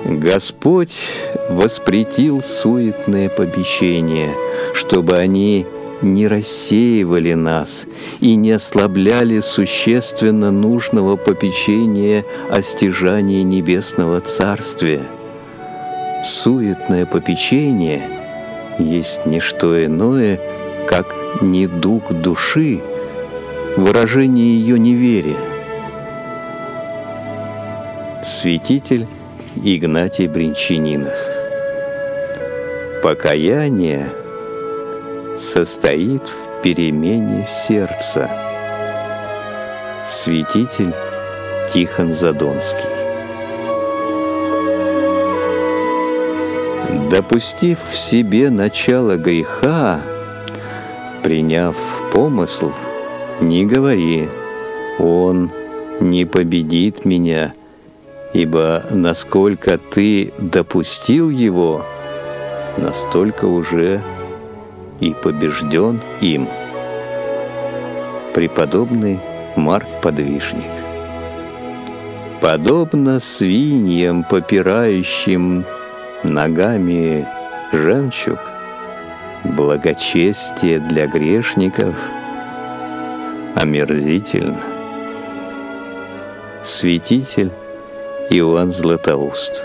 Господь воспретил суетные попечения, чтобы они не рассеивали нас и не ослабляли существенно нужного попечения о стяжании небесного царствия. Суетное попечение есть не что иное, как недуг души, выражение ее неверия. Святитель Игнатий Бринчанинов. Покаяние состоит в перемене сердца. Святитель Тихон Задонский. Допустив в себе начало греха, приняв помысл, не говори: «Он не победит меня», ибо насколько ты допустил его, настолько уже и побежден им. Преподобный Марк Подвижник. Подобно свиньям, попирающим ногами жемчуг, благочестие для грешников омерзительно. Святитель Иоанн Златоуст.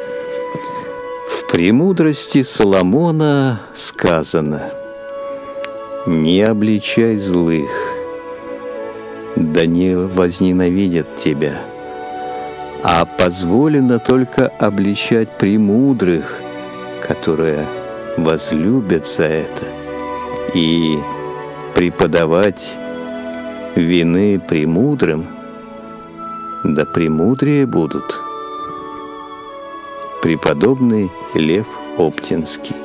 В «Премудрости Соломона» сказано: «Не обличай злых, да не возненавидят тебя, а позволено только обличать премудрых, которые возлюбят за это, и преподавать вины премудрым, да премудрее будут». Преподобный Лев Оптинский.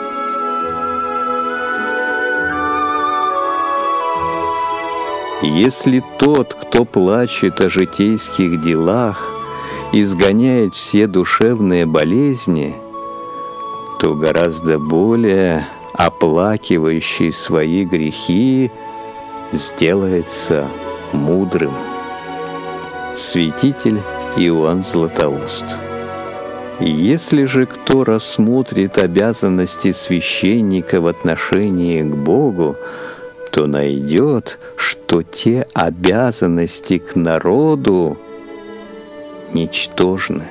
Если тот, кто плачет о житейских делах, изгоняет все душевные болезни, то гораздо более оплакивающий свои грехи сделается мудрым. Святитель Иоанн Златоуст. Если же кто рассмотрит обязанности священника в отношении к Богу, то найдет, что те обязанности к народу ничтожны.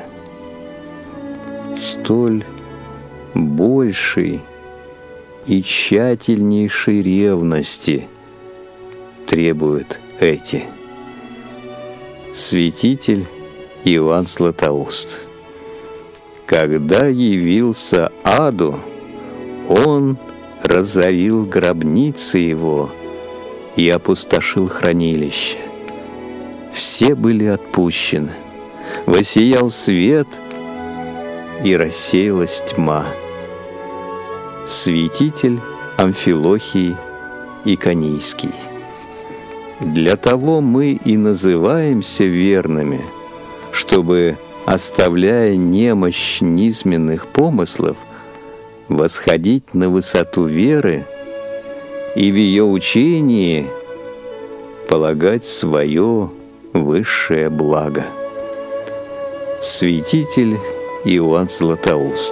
Столь большей и тщательнейшей ревности требуют эти. Святитель Иоанн Златоуст. Когда явился аду, он разорил гробницы его и опустошил хранилище. Все были отпущены. Воссиял свет, и рассеялась тьма. Святитель Амфилохий Иконийский. Для того мы и называемся верными, чтобы, оставляя немощь низменных помыслов, восходить на высоту веры и в ее учении полагать свое высшее благо. Святитель Иоанн Златоуст.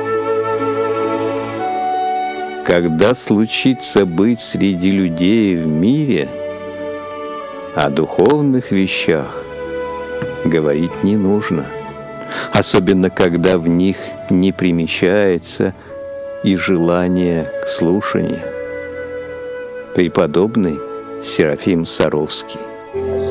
Когда случится быть среди людей в мире, о духовных вещах говорить не нужно, особенно когда в них не примечается и желание к слушанию. Преподобный Серафим Саровский.